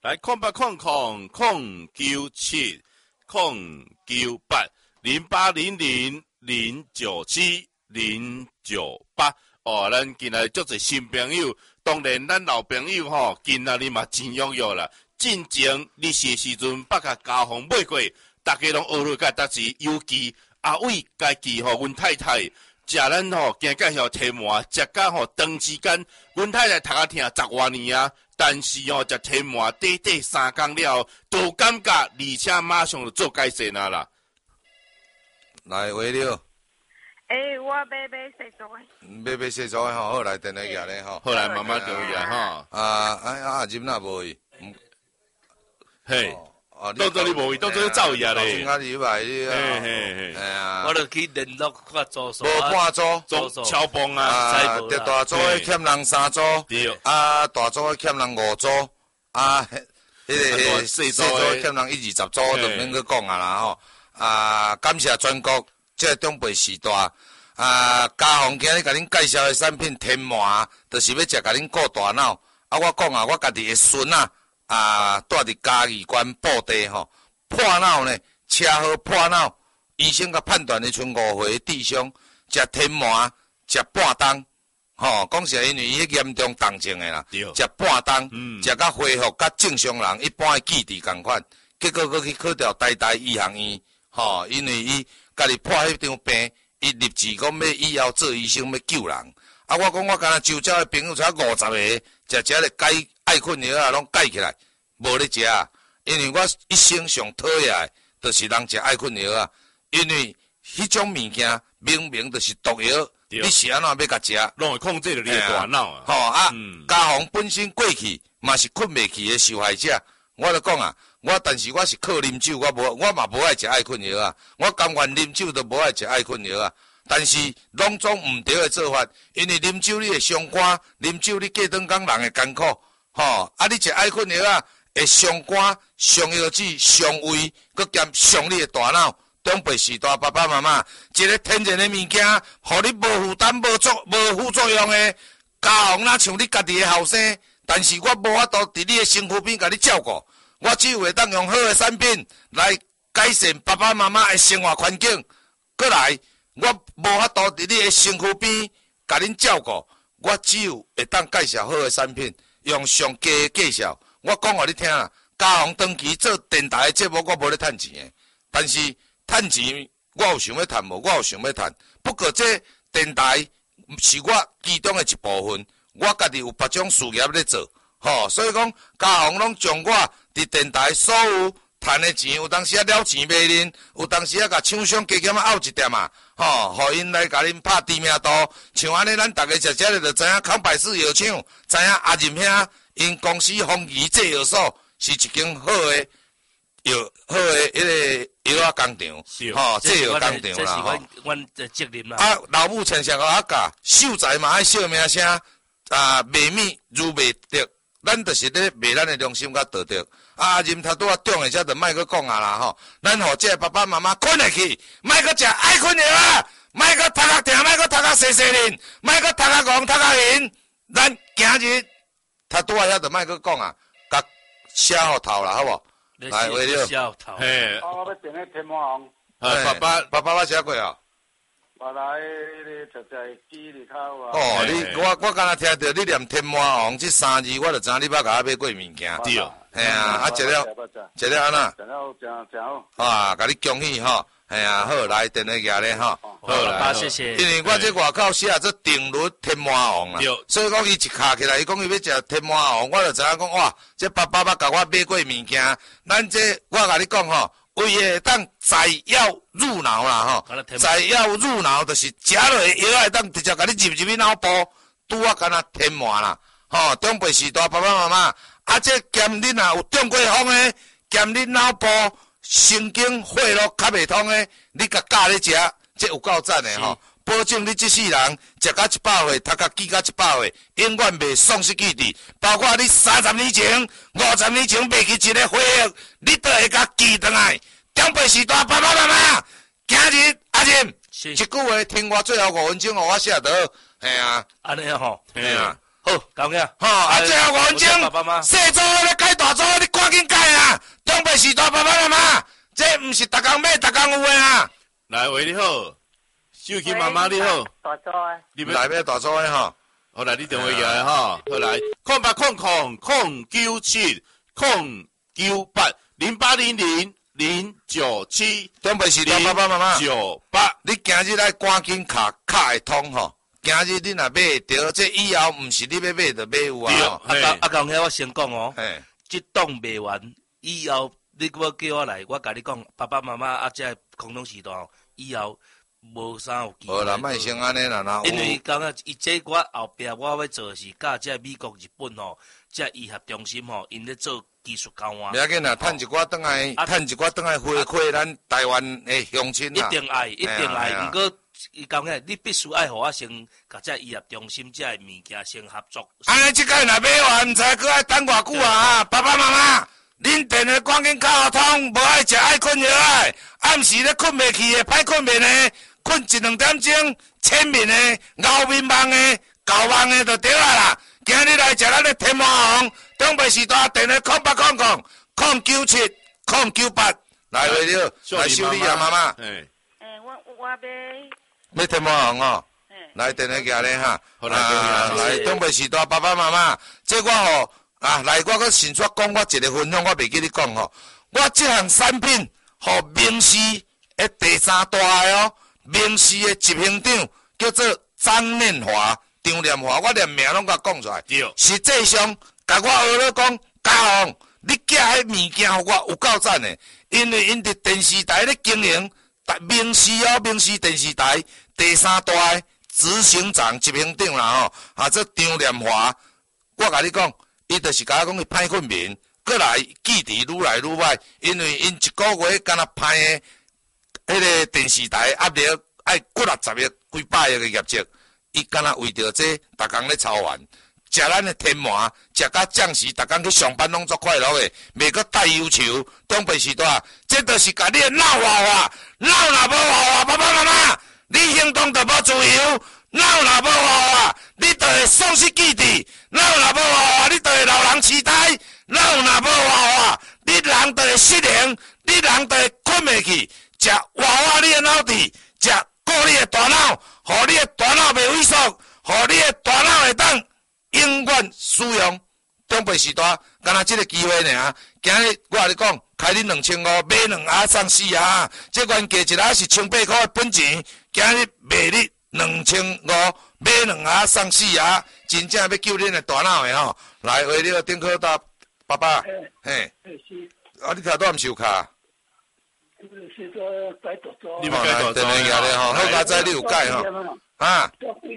来0800-097-098。哦，咱今仔足侪新朋友，当然咱老朋友吼，今仔日嘛真踊跃啦。进前日时时阵，捌甲交通买过，大家拢学落甲搭时，尤其阿伟家己吼，阮太太食咱吼，惊介绍天麻，食甲吼长时间，阮太太读啊听10多年啊，但是吼食天麻短3工了，都感觉，而且马上就做改善啦。 来，喂了。 我买洗澡的。 买洗澡的吼，好来电话举咧吼。 好来，慢慢电话举吼。 阿金那无去。 嘿。当作你无去，当作你走去啊咧。 先你来你嘿。 我著去联络看租所。 无半租， 超帮啊。 大租的欠人3租，大租的欠人5租，迄个细租的欠人120租，就免去讲啊啦吼。感谢全国这中北时代。家宏今日甲恁介绍的产品天麻，就是要食甲恁顾大脑。我讲我家己的孙住伫嘉义县布袋吼，破脑呢，车祸破脑，医生甲判断你剩5岁智商，食天麻，食半冬，吼，讲是因为伊迄严重动症的啦，食半冬，食甲恢复甲正常人一般的记忆同款，结果佫去考调台医学院，吼，因为伊家己破迄张病。伊立志讲要以后做医生要救人，我讲我敢若周遭的朋友才50个，食个解爱困药啊，拢解起来，无咧食啊。因为我一生上讨厌的，就是人食爱困药啊。因为迄种物件明明就是毒药，你是安怎要甲食？ 拢会控制着你的大脑啊。 家宏本身过去嘛是困袂去的受害者，我就讲但是我是靠啉酒，我嘛无爱食爱困药啊，我甘愿啉酒都无爱食爱困药啊。但是拢总毋对的做法，因为啉酒你会伤肝，啉酒你过顿工人会艰苦，你食爱困药会伤肝、伤腰子、伤胃，佮兼伤你的大脑。中辈时代爸爸妈妈，一个天然的物件，互你无负担、无副作用的，家宏哪像你家己的后生，但是我无法度伫你的身躯边甲你照顾。我只有会当用好的产品来改善爸爸妈妈的生活环境。过来，我无法度伫你的身躯边甲恁照顾，我只有会当介绍好的产品，用上佳的介绍。我讲互你听啦，家宏长期做电台的节目，我无咧趁钱的，但是趁钱我有想要趁无？我有想要趁。不过这电台是我其中的一部分，我家己有别种事业咧做。所以讲，家宏拢将我伫电台所有赚的钱，有当时了钱卖恁，有当时甲厂商加减拗一点互因来甲恁拍知名度。像安尼，咱逐个食的就知影康百氏药厂，知影阿任兄因公司丰益制药所是一间好的迄个药工厂，制药工厂啦。 这是阮的责任啦。 老母常常甲我教，秀才嘛爱小名声，卖米如卖德。咱就是咧卖咱的良心甲道德。任他拄中的，则就莫阁讲啦咱互这爸爸妈妈困下去，莫阁食爱困药啊，莫阁头壳疼，莫阁头壳洗恁，莫阁头壳戆，头壳晕。咱今日他拄遐就莫阁讲甲写互头啦，好无？来，为了。 写头。 嘿。 我要订个天麻红。 爸爸我写过啊。 我来咧食鸡里头啊。 我刚才听到你念天麻红这3字，我就知你捌甲我买过物件。 对。 系食了安那？ 食了真好。 甲你恭喜好来电话举咧好来，谢谢。 因为我这外口写做定律天麻红啦，所以讲伊一卡起来，伊讲伊要食天麻红，我就知影讲哇，这爸爸甲我买过物件，咱这我甲你讲为会当在药入脑啦在药入脑就是食落药会当直接甲你入去脑部，拄敢若天麻啦，中辈时代爸爸妈妈。这兼恁有中过风的，兼恁脑部神经血路较袂通的，你甲教咧食，这有够赞的保证你这世人食到100岁，读甲记到100岁，永远袂丧失记忆。包括你30年前、50年前袂记一个回忆，你都会甲记倒来。中辈时代爸爸妈妈，今日阿任一句话听我最后5分钟，我写得。 安尼嘿啊。好好，讲个。 最后5分钟， 爸爸妈妈， 细组咧改大组，你赶紧改啊！东北时代爸爸妈妈，这毋是逐工买逐工有诶啊！ 来，喂，你好，秀琴妈妈你好， 大组诶， 你们来买大组诶吼。 好来，你电话来哈，好来，0800-098-097， 东北时代爸爸妈妈 98， 你今日来赶紧卡会通吼。今日你若买着，这以后毋是你要买就买有啊。 阿公兄，我先讲哦， 嘿， 这档卖完以后，你要叫我来，我甲你讲，爸爸妈妈啊，这空中时代哦，以后无啥有机会。 无啦，莫先安尼啦，那因为讲啊，伊这我后壁我要做的是，甲这美国、日本吼，这医学中心吼，因咧做技术交换。 不要紧啦，趁一寡转来回馈咱台湾的乡亲啦。 一定爱，一定爱。毋过伊讲个，你必须爱互我先，甲这医学中心这物件先合作。 安尼即个若买完，毋知佫爱等偌久啊！爸爸妈妈，恁电话赶紧敲通，无爱食爱困药啊！暗时咧困袂去的，歹困眠的，困1-2点钟，浅眠的、熬眠梦的、搞梦的就对啊啦！今日来食咱的天麻红，东北时代电话0800-097-098，来话了，来修理啊妈妈。 我要天麻红哦。来电话寄咧哈，来东北时代爸爸妈妈，这我吼来我搁先说讲我一个分享，我袂记你讲吼，我这项产品，互明视的第3大个哦，明视的执行长叫做张念华，张念华，我连名拢甲讲出来，实际上甲我学了讲，嘉宏，你寄迄物件互我有够赞的，因为因伫电视台咧经营，明视哦，明视电视台第3大个。执行长、执行长啦吼，这张念华，我甲你讲，伊就是甲我讲伊歹困眠，过来记忆愈来愈歹，因为因一个月敢若歹的迄个电视台压力爱几60亿、几百亿的业绩，伊敢若为着这，逐工咧操完，食咱的天麻，食甲将士，逐工去上班拢足快乐的，袂阁太忧愁。东北时代，这就是甲你的脑活化，脑若无活化，爸爸妈妈。你行动就无自由，脑若无活化，你就会丧失记忆；脑若无活化，你就会老人痴呆；脑若无活化，你人就会失灵，你人就会困袂去。食活化你的脑子，食顾你的大脑，互你的大脑袂萎缩，互你的大脑会当永远使用。东北时代，敢若这个机会尔。今日我甲你讲，开恁2500，买2盒送4盒，这原价1盒是1800块的本钱。今日卖你2500，买2盒送4盒，真正要救恁的大脑的吼！来，为了顶科大爸爸，嘿，你听多毋受卡？ 你要改大组咧吼，好佳哉你有改吼，啊？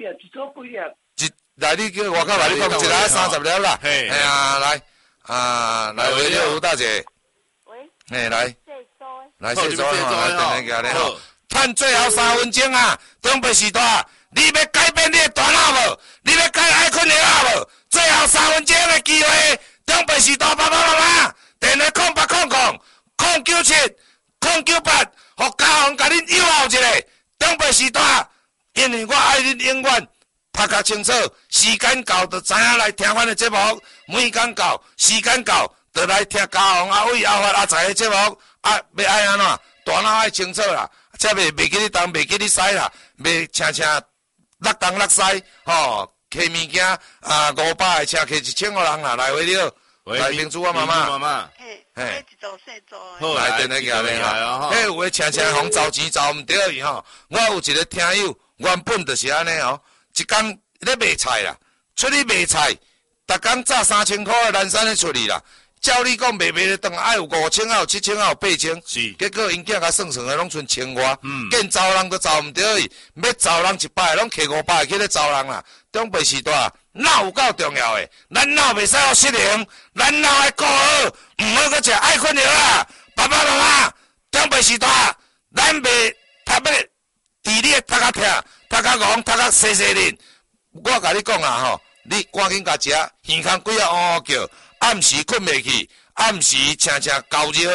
来，你叫外口来，你讲1盒30粒啦，哎呀，来，为了吴大姐，嘿，来，谢周，来，电话寄咧吼。趁最后3分钟啊！东北时代，你要改变你的大脑无？你要改爱困的啊无？最后3分钟的机会，东北时代爸爸妈妈，电话0800-097-098，互嘉宏甲恁友好一下。东北时代，因为我爱恁永远拍较清楚，时间到就知影来听阮的节目，每天到时间到就来听嘉宏阿伟阿发阿财的节目，要爱安怎？大脑爱清楚啦。才袂记你东，袂记你西啦，袂车落东落西，吼，摕物件500个车摕1000个人啦，来回了，来民主啊妈妈， 嘿， 来电话寄咧吼，迄有诶车互找钱找毋着伊吼，我有一个听友，原本就是安尼吼，一工咧卖菜啦，出去卖菜，逐工早3000块诶南山咧出去啦。照你讲，卖咧当爱有5000，爱有7000，爱有8000， 是。结果因囝甲算诶，拢剩1000外，见招人都招毋着伊，要招人100个，拢摕500个去咧招人啦。东北时代，脑有够重要诶，咱脑袂使互失灵，咱脑爱顾好，毋好搁食爱困药啦。爸爸妈妈，东北时代，咱袂读要治你诶头壳痛、头壳戆、头壳细恁。我甲你讲啦吼，你赶紧甲食，耳孔几啊叫。暗时困袂去，暗时请狗尿，毋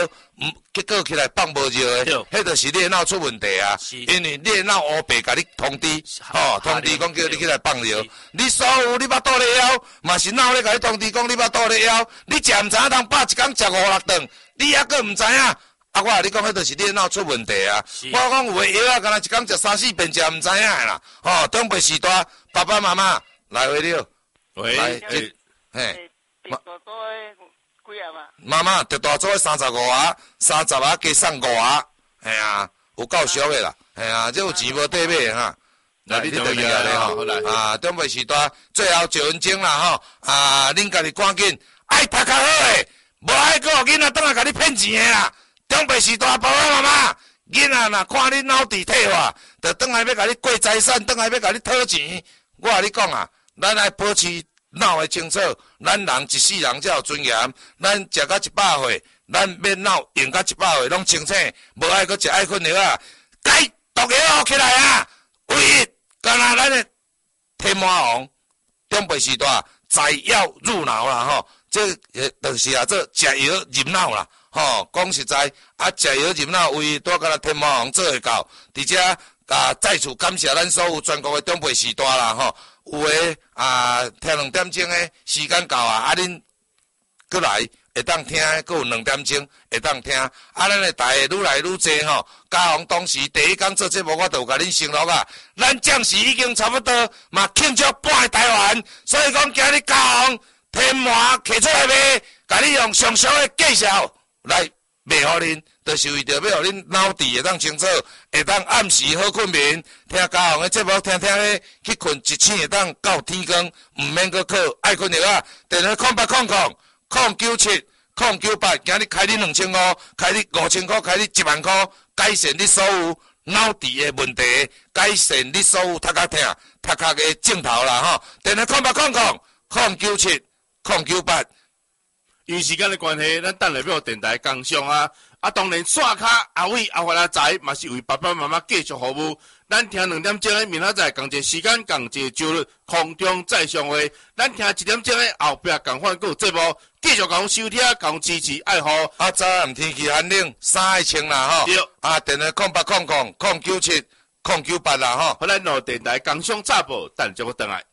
结果起来放无热的，迄就是你的脑出问题啊。因为你的脑乌白，甲你通知，通知讲叫你起来放热。你所有你巴肚咧枵，嘛是脑咧甲你通知讲你巴肚咧枵。你食毋知影通饱一工食5、6顿，你抑阁毋知影。啊，我甲你讲，迄就是你的脑出问题啊。我讲有诶药啊，敢若一工食3、4遍食毋知影诶啦。长辈时代，爸爸妈妈来话了。 喂， 嘿。 几啊嘛？ 妈妈，特大组的35啊，30啊加送5啊，系啊，有够俗的啦，系啊，这有钱无底买哈。 来，你等一下咧吼， 啊，长辈时代最后1分钟啦吼，啊，恁家己赶紧爱读较好诶，无爱个囡仔等下甲你骗钱诶啦。长辈时代爸爸妈妈，囡仔若看你脑底退化，就等下要甲你过财产，等下要甲你讨钱。我甲你讲啊，咱来保持脑的清楚，咱人一世人才有尊严。咱食到100岁，咱免脑用到100岁拢清醒，无爱搁食爱困药啊！该毒药起来啊！唯一干那咱的天魔王，长辈时代采药入脑啦吼，这就是啊，这食药入脑啦吼。讲实在，啊食药入脑，唯一多干那天魔王做会到，而且啊再次感谢咱所有全国的长辈时代啦吼。有诶啊，听2点钟诶时间到啊，啊恁过来会当听，阁有2点钟会当听，啊咱诶台愈来愈济吼。嘉宏当时第一天做节目，我就有甲恁承诺啊，咱暂时已经差不多嘛庆祝半个台湾，所以讲今日嘉宏天麻摕出来卖，甲你用上俗诶介绍来卖互恁。就是为着要互恁脑底会当清楚，会当暗时好困眠，听嘉宏的节目，听咧去困一醒会当到天光，毋免搁靠爱困药啊。电话0800097098，今日开你2500，开你5000块，开你10000块，改善你所有脑底的问题，改善你所有头壳痛、头壳的症头啦吼。电话0800097098。 因为时间的关系，咱等下要电台工商啊。啊，当然线卡阿伟阿发阿财嘛是为爸爸妈妈继续服务。咱听2点钟的，明仔载同一时间同一周日空中再相会。咱听1点钟的后壁共款还有节目，继续共收听、共支持爱护。 啊，早暗天气寒冷，衫爱穿啦吼。 对。 啊，电话0800097098啦吼。 好，咱落电台工商插播，等一下我回来。